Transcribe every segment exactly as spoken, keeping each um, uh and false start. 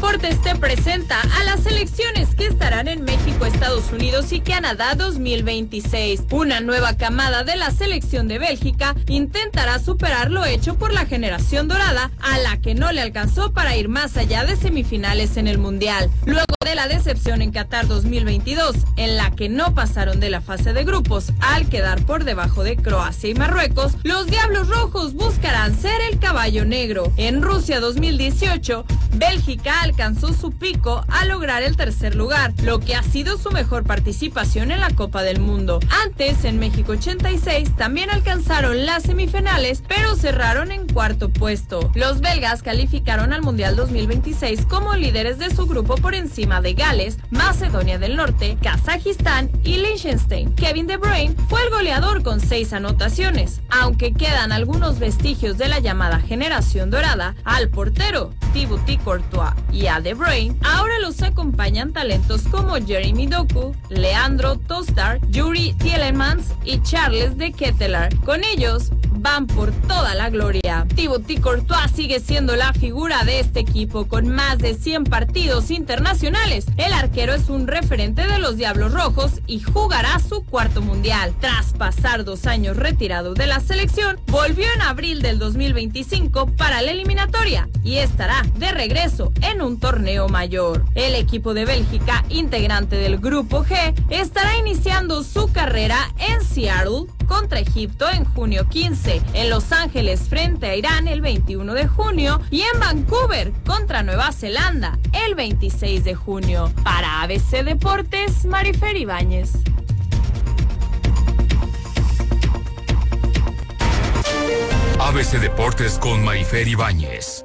Deportes te presenta a las selecciones que estarán en México, Estados Unidos y Canadá dos mil veintiséis. Una nueva camada de la selección de Bélgica intentará superar lo hecho por la generación dorada, a la que no le alcanzó para ir más allá de semifinales en el Mundial. Luego de la decepción en Qatar dos mil veintidós, en la que no pasaron de la fase de grupos al quedar por debajo de Croacia y Marruecos, los Diablos Rojos buscarán ser el caballo negro. En Rusia dos mil dieciocho, Bélgica alcanzó su pico al lograr el tercer lugar, lo que ha sido su mejor participación en la Copa del Mundo. Antes, en México ochenta y seis, también alcanzaron las semifinales, pero cerraron en cuarto puesto. Los belgas calificaron al Mundial dos mil veintiséis como líderes de su grupo por encima de Gales, Macedonia del Norte, Kazajistán y Liechtenstein. Kevin De Bruyne fue el goleador con seis anotaciones. Aunque quedan algunos vestigios de la llamada generación dorada, al portero Thibaut Courtois y a De Bruyne ahora los acompañan talentos como Jeremy Doku, Leandro Tostar, Yuri Tielemans y Charles de Ketelaere. Con ellos van por toda la gloria. Thibaut Courtois sigue siendo la figura de este equipo con más de cien partidos internacionales. El arquero es un referente de los Diablos Rojos y jugará su cuarto mundial. Tras pasar dos años retirado de la selección, volvió en abril del dos mil veinticinco para la eliminatoria y estará de regreso en un torneo mayor. El equipo de Bélgica, integrante del Grupo G, estará iniciando su carrera en Seattle contra Egipto en junio quince, en Los Ángeles frente a Irán el veintiuno de junio y en Vancouver contra Nueva Zelanda el veintiséis de junio. Para A B C Deportes, Marifer Ibáñez. A B C Deportes con Marifer Ibáñez.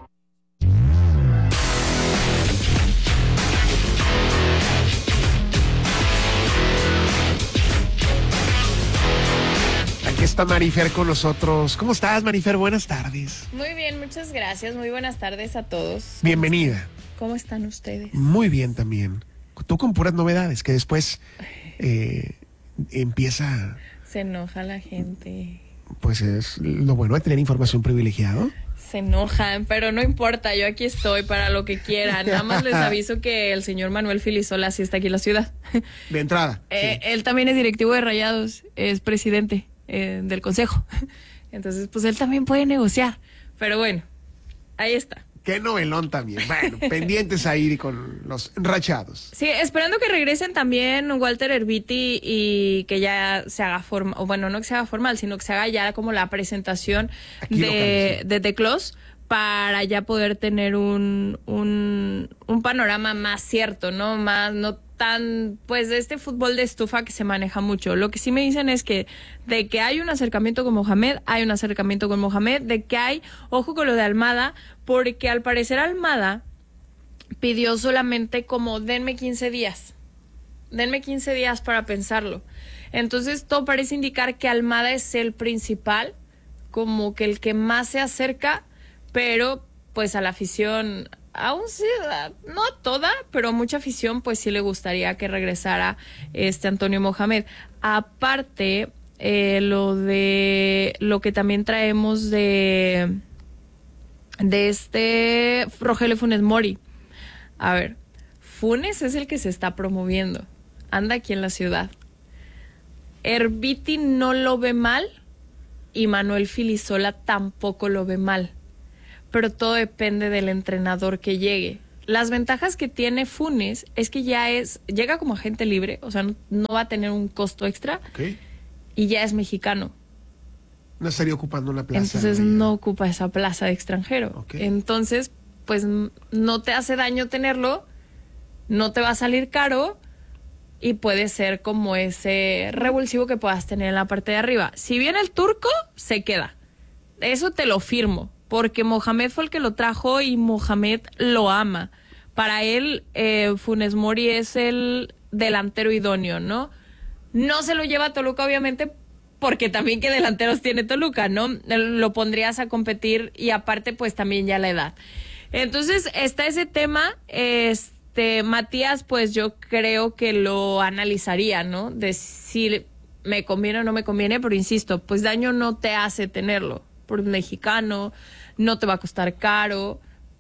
Aquí está Marifer con nosotros. ¿Cómo estás, Marifer? Buenas tardes. Muy bien, muchas gracias. Muy buenas tardes a todos. Bienvenida. ¿Cómo están ustedes? Muy bien también. Tú con puras novedades que después eh, empieza... Se enoja la gente. Pues es lo bueno de tener información privilegiada. Se enojan, pero no importa, yo aquí estoy para lo que quieran. Nada más les aviso que el señor Manuel Filisola sí está aquí en la ciudad. De entrada. Eh, sí. Él también es directivo de Rayados, es presidente eh, del consejo. Entonces, pues él también puede negociar. Pero bueno, ahí está. Qué novelón también. Bueno, pendientes ahí con los Rayados. Sí, esperando que regresen también Walter Herbiti y que ya se haga formal, o bueno, no que se haga formal, sino que se haga ya como la presentación Aquí de, local, sí. de The Close para ya poder tener un, un, un panorama más cierto, ¿no? Más, no tan, pues, de este fútbol de estufa que se maneja mucho. Lo que sí me dicen es que de que hay un acercamiento con Mohamed, hay un acercamiento con Mohamed, de que hay, ojo con lo de Almada, porque al parecer Almada pidió solamente como denme quince días, denme quince días para pensarlo. Entonces todo parece indicar que Almada es el principal, como que el que más se acerca, pero pues a la afición, aún sí, no toda, pero mucha afición, pues sí le gustaría que regresara este Antonio Mohamed. Aparte, eh, lo de lo que también traemos de de este Rogelio Funes Mori. A ver, Funes es el que se está promoviendo, anda aquí en la ciudad. Herbiti no lo ve mal y Manuel Filisola tampoco lo ve mal, pero todo depende del entrenador que llegue. Las ventajas que tiene Funes es que ya es, llega como agente libre, o sea, no, no va a tener un costo extra, Okay. Y ya es mexicano. No estaría ocupando una plaza. Entonces de... no ocupa esa plaza de extranjero. Okay. Entonces, pues no te hace daño tenerlo, no te va a salir caro y puede ser como ese revulsivo que puedas tener en la parte de arriba. Si viene el turco, se queda. Eso te lo firmo, porque Mohamed fue el que lo trajo y Mohamed lo ama. Para él, eh, Funes Mori es el delantero idóneo, ¿no? No se lo lleva a Toluca, obviamente, porque también qué delanteros tiene Toluca, ¿no? Lo pondrías a competir y aparte, pues también ya la edad. Entonces, está ese tema, este, Matías, pues yo creo que lo analizaría, ¿no? De si me conviene o no me conviene, pero insisto, pues daño no te hace tenerlo, por mexicano, no te va a costar caro,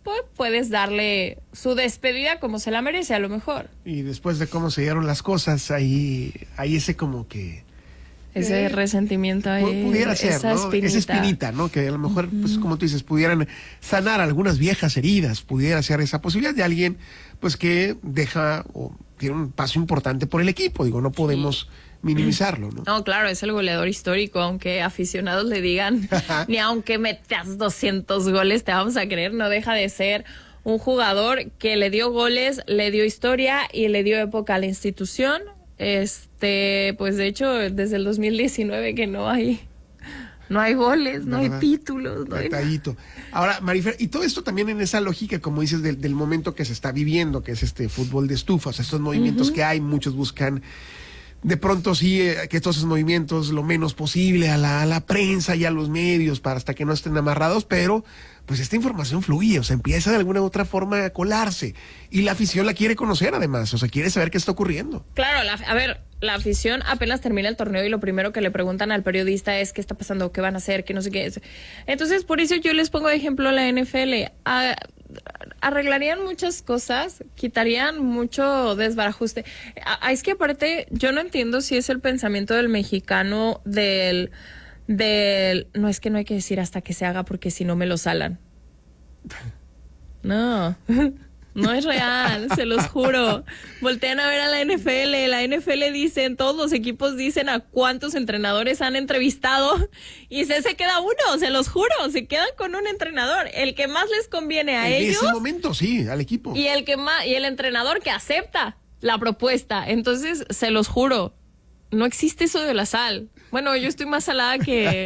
pues puedes darle su despedida como se la merece a lo mejor. Y después de cómo se dieron las cosas, ahí, ahí ese como que... Ese eh, resentimiento ahí, pudiera ser, esa ¿no? espinita. Esa espinita, ¿no? Que a lo mejor, uh-huh. pues como tú dices, pudieran sanar algunas viejas heridas, pudiera ser esa posibilidad de alguien, pues que deja o tiene un paso importante por el equipo. Digo, no podemos sí. minimizarlo, ¿no? No, claro, es el goleador histórico, aunque aficionados le digan, ni aunque metas doscientos goles te vamos a creer, no deja de ser un jugador que le dio goles, le dio historia y le dio época a la institución. Este, pues de hecho, desde el dos mil diecinueve que no hay, no hay goles, no ¿verdad? Hay títulos. No hay... Ahora, Marifer, y todo esto también en esa lógica, como dices, del, del momento que se está viviendo, que es este fútbol de estufa, o sea, estos movimientos uh-huh. que hay, muchos buscan de pronto sí, eh, que todos esos movimientos lo menos posible a la, a la prensa y a los medios para hasta que no estén amarrados, pero pues esta información fluye, o sea, empieza de alguna u otra forma a colarse y la afición la quiere conocer además, o sea, quiere saber qué está ocurriendo. Claro, la, a ver, la afición apenas termina el torneo y lo primero que le preguntan al periodista es qué está pasando, qué van a hacer, qué no sé qué es. Entonces, por eso yo les pongo de ejemplo a la N F L. A, arreglarían muchas cosas, quitarían mucho desbarajuste. A, a, es que aparte, yo no entiendo si es el pensamiento del mexicano del... del no, es que no hay que decir hasta que se haga porque si no me lo salan. No, no es real, se los juro. Voltean a ver a la N F L, la N F L dicen, todos los equipos dicen a cuántos entrenadores han entrevistado y se, se queda uno, se los juro, se quedan con un entrenador, el que más les conviene a en ellos. En ese momento, sí, al equipo. Y el que más, y el entrenador que acepta la propuesta. Entonces, se los juro, no existe eso de la sal. Bueno, yo estoy más salada que,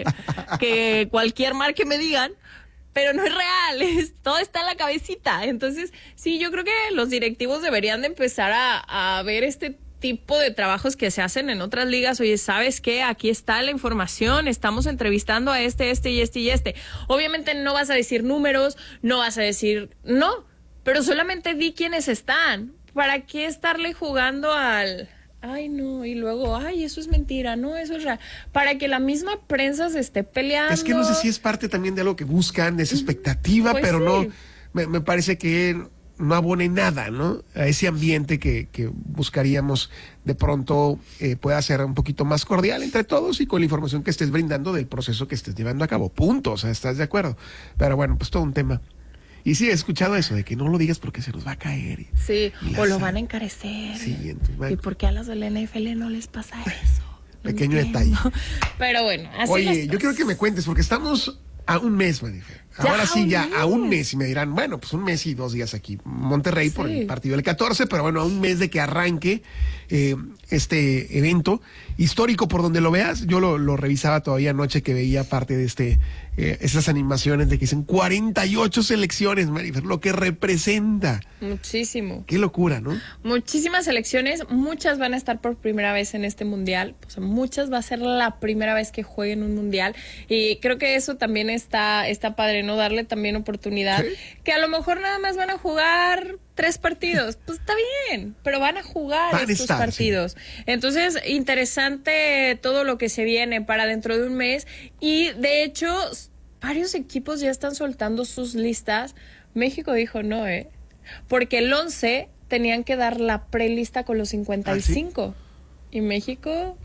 que cualquier mar que me digan, pero no es real, es, todo está en la cabecita. Entonces, sí, yo creo que los directivos deberían de empezar a, a ver este tipo de trabajos que se hacen en otras ligas. Oye, ¿sabes qué? Aquí está la información, estamos entrevistando a este, este y este y este. Obviamente no vas a decir números, no vas a decir no, pero solamente di quiénes están. ¿Para qué estarle jugando al... ay, no, y luego, ay, eso es mentira, no, eso es real, para que la misma prensa se esté peleando? Es que no sé si es parte también de algo que buscan, de esa expectativa, pues pero sí. no, me, me parece que no abone nada, ¿no? A ese ambiente que, que buscaríamos de pronto eh, pueda ser un poquito más cordial entre todos y con la información que estés brindando del proceso que estés llevando a cabo, punto, o sea, ¿estás de acuerdo? Pero bueno, pues todo un tema. Y sí, he escuchado eso, de que no lo digas porque se nos va a caer. Y, sí, y o lo van a encarecer. Sí, entonces, bueno. ¿Y por qué a los de la N F L no les pasa eso? No Pequeño entiendo. detalle. Pero bueno, así Oye, yo quiero que me cuentes, porque estamos a un mes, Marifer. Ahora sí, ya mes. a un mes. Y me dirán, bueno, pues un mes y dos días aquí. Monterrey sí. por el partido del catorce, pero bueno, a un mes de que arranque eh, este evento histórico por donde lo veas. Yo lo, lo revisaba todavía anoche que veía parte de este eh, esas animaciones de que dicen cuarenta y ocho selecciones, Marifer, lo que representa. Muchísimo. Qué locura, ¿no? Muchísimas selecciones, muchas van a estar por primera vez en este mundial, o sea, muchas va a ser la primera vez que jueguen un mundial y creo que eso también está, está padre, ¿no? Darle también oportunidad, ¿sí? Que a lo mejor nada más van a jugar tres partidos, pues está bien, pero van a jugar van estos estar, partidos. Sí. Entonces, interesante todo lo que se viene para dentro de un mes y de hecho, varios equipos ya están soltando sus listas. México dijo no, ¿eh? Porque el once tenían que dar la prelista con los cincuenta y cinco. ¿Ah, sí? Y México,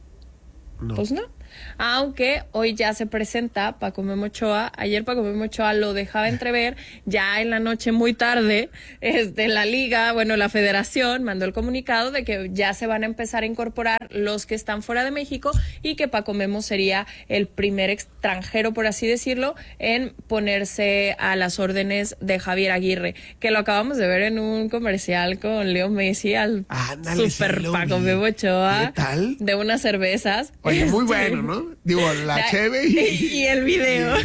no. Pues no. Aunque hoy ya se presenta Paco Memo Ochoa. Ayer Paco Memo Ochoa lo dejaba entrever. Ya en la noche muy tarde, este, la liga, bueno, la federación mandó el comunicado de que ya se van a empezar a incorporar los que están fuera de México y que Paco Memo sería el primer extranjero, por así decirlo, en ponerse a las órdenes de Javier Aguirre, que lo acabamos de ver en un comercial con Leo Messi al Ándale, super sí, Paco Memo Ochoa. ¿Qué tal? De unas cervezas. Oye, muy bueno, ¿no? Digo, la, la cheve y, y el video.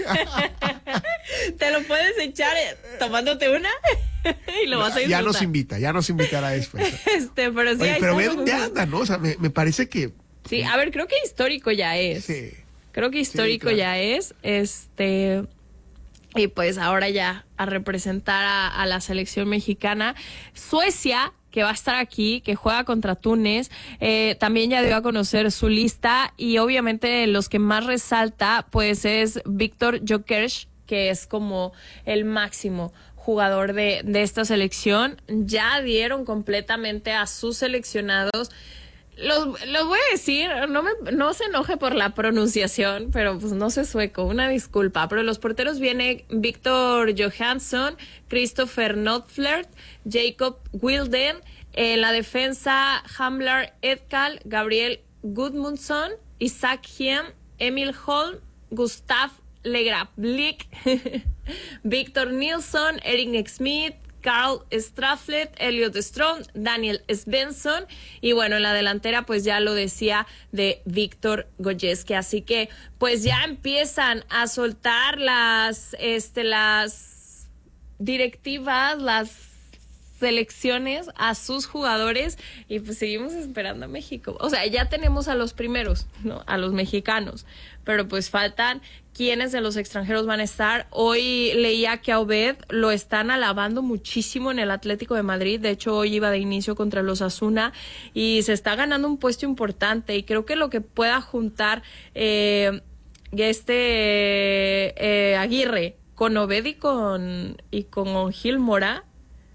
Te lo puedes echar tomándote una y lo vas a disfrutar. Ya nos invita, ya nos invitará después. Este, pero sí. Oye, pero ve dónde anda, ¿no? O sea, me, me parece que... Sí, a ver, creo que histórico ya es. Sí. Creo que histórico sí, claro. ya es. Este... Y pues ahora ya a representar a, a la selección mexicana. Suecia, que va a estar aquí, que juega contra Túnez, eh, también ya dio a conocer su lista y obviamente los que más resalta pues es Víctor Gyökeres, que que es como el máximo jugador de, de esta selección. Ya dieron completamente a sus seleccionados. Los, los voy a decir, no me no se enoje por la pronunciación, pero pues no sé sueco, una disculpa. Pero los porteros vienen Victor Johansson, Christopher Nordfeldt, Jacob Wilden. En la defensa, Hamlar Edkal, Gabriel Gudmundsson, Isaac Hiem, Emil Holm, Gustav Legrablik, Victor Nilsson, Eric Smith, Carl Straflet, Elliot Strong, Daniel Svensson y bueno, en la delantera pues ya lo decía de Víctor Goyeske, así que pues ya empiezan a soltar las este las directivas, las selecciones a sus jugadores y pues seguimos esperando a México. O sea, ya tenemos a los primeros, ¿no? A los mexicanos, pero pues faltan quiénes de los extranjeros van a estar. Hoy leía que a Obed lo están alabando muchísimo en el Atlético de Madrid. De hecho, hoy iba de inicio contra los Osasuna y se está ganando un puesto importante y creo que lo que pueda juntar eh, este eh, Aguirre con Obed y con, y con Gil Mora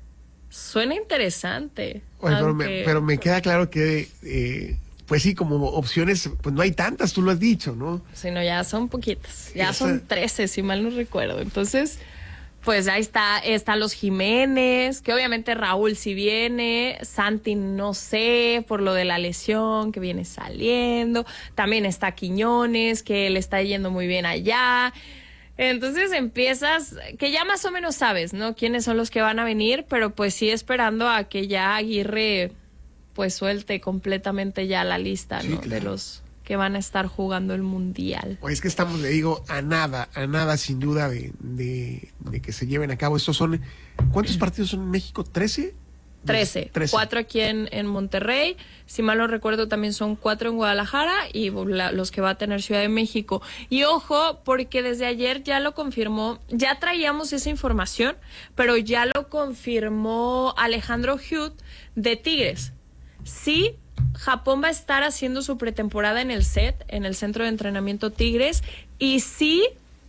suena interesante. Oye, aunque... pero, me, pero me queda claro que, eh, pues sí, como opciones, pues no hay tantas, tú lo has dicho, ¿no? Sino ya son poquitas, ya Esa... son trece, si mal no recuerdo. Entonces, pues ahí está, están los Jiménez, que obviamente Raúl sí viene, Santi no sé, por lo de la lesión que viene saliendo, también está Quiñones, que le está yendo muy bien allá. Entonces empiezas, que ya más o menos sabes, ¿no? Quiénes son los que van a venir, pero pues sí esperando a que ya Aguirre pues suelte completamente ya la lista, ¿no? Sí, claro. De los que van a estar jugando el Mundial. Pues es que estamos, le digo, a nada, a nada sin duda de, de, de que se lleven a cabo. Estos son, ¿cuántos partidos son en México? ¿trece? Trece, cuatro aquí en, en Monterrey, si mal no recuerdo también son cuatro en Guadalajara y la, los que va a tener Ciudad de México. Y ojo, porque desde ayer ya lo confirmó, ya traíamos esa información, pero ya lo confirmó Alejandro Huth de Tigres. Sí, Japón va a estar haciendo su pretemporada en el C E T, en el Centro de Entrenamiento Tigres, y sí,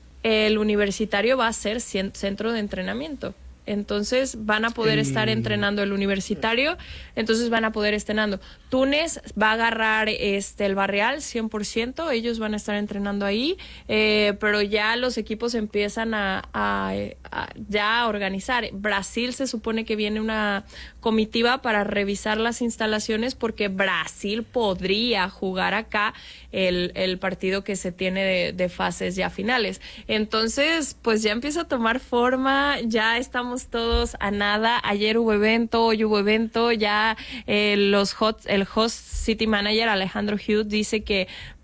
el Universitario va a ser centro de entrenamiento. Entonces van a poder sí. estar entrenando el Universitario, entonces van a poder estrenando. Túnez va a agarrar este el Barreal cien por ciento, ellos van a estar entrenando ahí, eh, pero ya los equipos empiezan a, a, a ya a organizar. Brasil se supone que viene una comitiva para revisar las instalaciones porque Brasil podría jugar acá el, el partido que se tiene de, de fases ya finales. Entonces, pues ya empieza a tomar forma, ya estamos todos a nada. Ayer hubo evento, hoy hubo evento, ya eh, los hot, el host city manager Alejandro Huth dice que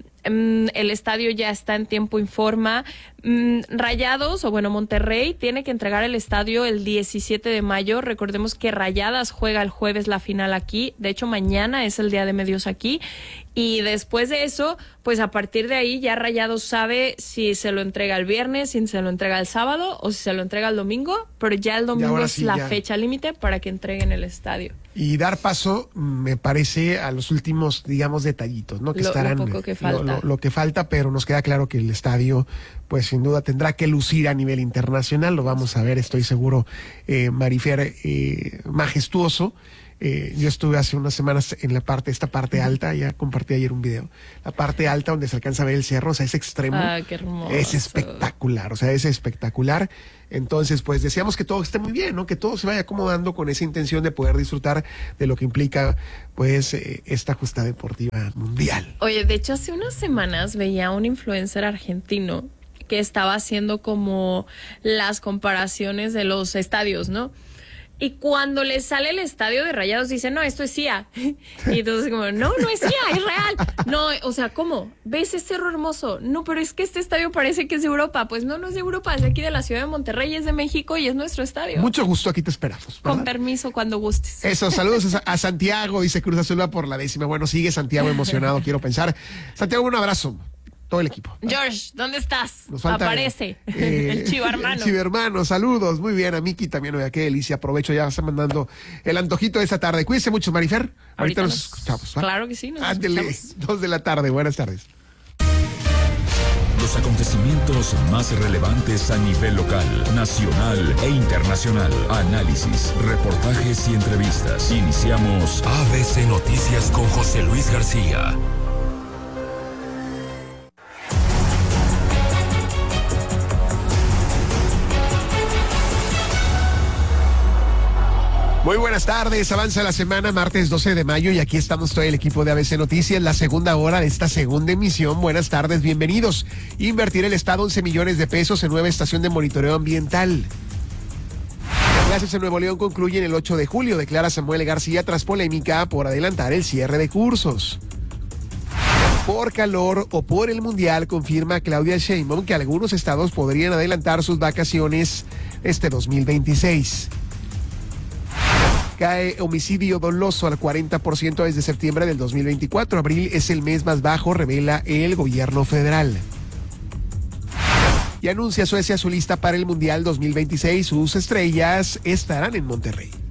um, el estadio ya está en tiempo y forma. Um, Rayados, o bueno, Monterrey tiene que entregar el estadio el diecisiete de mayo. Recordemos que Rayadas juega el jueves la final aquí, de hecho mañana es el día de medios aquí. Y después de eso, pues a partir de ahí ya Rayados sabe si se lo entrega el viernes, si se lo entrega el sábado o si se lo entrega el domingo, pero ya el domingo es sí, la ya. fecha límite para que entreguen el estadio. Y dar paso, me parece, a los últimos, digamos, detallitos, ¿no? Que lo, estarán lo poco que falta. Lo, lo, lo que falta, pero nos queda claro que el estadio, pues sin duda tendrá que lucir a nivel internacional, lo vamos a ver, estoy seguro, eh, Marifer, eh, majestuoso. Eh, yo estuve hace unas semanas en la parte, esta parte alta, ya compartí ayer un video, la parte alta donde se alcanza a ver el cerro, o sea, ese extremo, ah, qué hermoso. Es espectacular, o sea, es espectacular. Entonces, pues deseamos que todo esté muy bien, ¿no? Que todo se vaya acomodando con esa intención de poder disfrutar de lo que implica, pues, eh, esta justa deportiva mundial. Oye, de hecho, hace unas semanas veía a un influencer argentino que estaba haciendo como las comparaciones de los estadios, ¿no? Y cuando le sale el estadio de Rayados dice, no, esto es C I A. Y entonces como, no, no es C I A, es real. No, o sea, ¿cómo? ¿Ves ese cerro hermoso? No, pero es que este estadio parece que es de Europa. Pues no, no es de Europa, es de aquí de la Ciudad de Monterrey, es de México y es nuestro estadio. Mucho gusto, aquí te esperamos, ¿verdad? Con permiso, cuando gustes. Eso, saludos a, a Santiago, dice Cruz Azul va por la décima. Bueno, sigue Santiago emocionado, quiero pensar. Santiago, un abrazo. Todo el equipo. George, ¿dónde estás? Nos falta, Aparece eh, el chivo hermano. El chivo hermano, saludos. Muy bien, a Miki también. Oiga, qué delicia. Aprovecho, ya está mandando el antojito de esta tarde. Cuídense mucho, Marifer. Ahorita, Ahorita nos, nos escuchamos. ¿va? Claro que sí, nos Ándele, escuchamos. dos de la tarde. Buenas tardes. los acontecimientos más relevantes a nivel local, nacional e internacional. Análisis, reportajes y entrevistas. Iniciamos A B C Noticias con José Luis García. Muy buenas tardes, avanza la semana, martes doce de mayo, y aquí estamos todo el equipo de A B C Noticias, la segunda hora de esta segunda emisión. Buenas tardes, bienvenidos. Invertirá el Estado once millones de pesos en nueva estación de monitoreo ambiental. Las clases en Nuevo León concluyen el ocho de julio, declara Samuel García tras polémica por adelantar el cierre de cursos. Por calor o por el Mundial, confirma Claudia Sheinbaum que algunos estados podrían adelantar sus vacaciones este dos mil veintiséis. Cae homicidio doloso al cuarenta por ciento desde septiembre del dos mil veinticuatro. Abril es el mes más bajo, revela el gobierno federal. Y anuncia Suecia su lista para el Mundial dos mil veintiséis. Sus estrellas estarán en Monterrey.